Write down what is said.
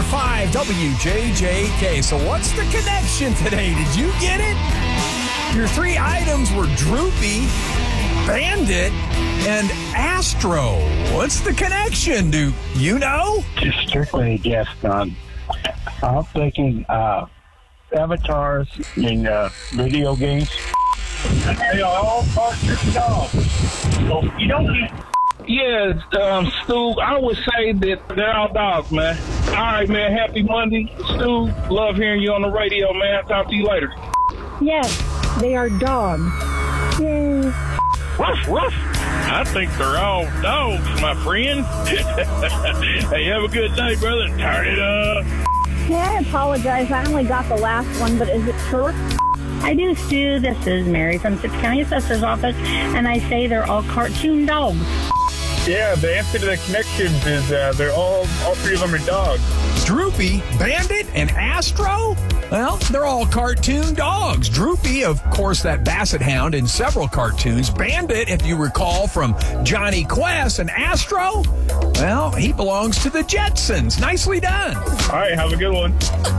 101.5 WJJK. So what's the connection today? Did you get it? Your three items were Droopy, Bandit, and Astro. What's the connection? Do you know? Just strictly a guess, Don. I'm thinking avatars in video games. They are all cartoon dogs. So you don't need... Yeah, Stu, I would say that they're all dogs, man. All right, man, happy Monday. Stu, love hearing you on the radio, man. Talk to you later. Yes, they are dogs. Yay. Ruff, ruff. I think they're all dogs, my friend. Hey, have a good day, brother. Turn it up. Yeah, I apologize. I only got the last one, but is it short? I do, Stu. This is Mary from Six County Assessor's Office, and I say they're all cartoon dogs. Yeah, the answer to the connections is they're all three of them are dogs. Droopy, Bandit, and Astro? Well, they're all cartoon dogs. Droopy, of course, that basset hound in several cartoons. Bandit, if you recall, from Johnny Quest. And Astro, well, he belongs to the Jetsons. Nicely done. All right, have a good one.